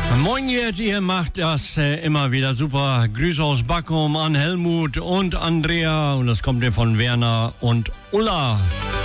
Moin, ihr macht das immer wieder super. Grüße aus Backum an Helmut und Andrea. Und das kommt hier von Werner und Ulla.